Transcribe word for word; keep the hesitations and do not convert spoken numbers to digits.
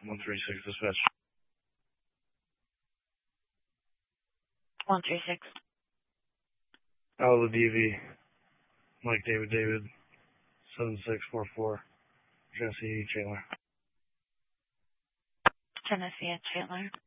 one three six dispatch. one three six. Out of the D V. Mike David David. seven six four four. Jesse Chandler. Tennessee at Chandler.